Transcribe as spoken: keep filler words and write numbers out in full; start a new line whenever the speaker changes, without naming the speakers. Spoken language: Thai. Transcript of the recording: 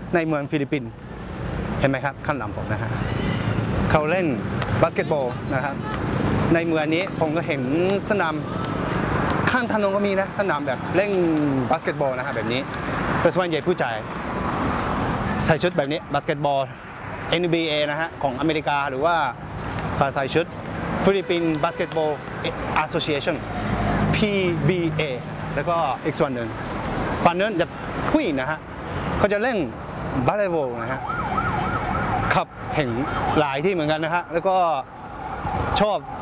ในเมืองฟิลิปปินส์เห็นไหมครับข้างหลังผมนะฮะเขาเล่นบาสเกตบอลนะครับในเมืองนี้ผมก็เห็นสนามข้างถนนก็มีนะสนามแบบเล่นบาสเกตบอลนะฮะแบบนี้เป็นส่วนใหญ่ผู้ชายใส่ชุดแบบนี้บาสเกตบอล เอ็น บี เอ นะฮะของอเมริกาหรือว่าใส่ชุดฟิลิปปินส์บาสเกตบอล Association พี บี เอ แล้วก็อีกส่วนหนึ่งฝั่งนั้นจะผู้หญิงนะฮะเขาจะเล่นบาสเกตบอลนะฮะครับเห็นหลายที่เหมือนกันนะฮะแล้วก็ชอบ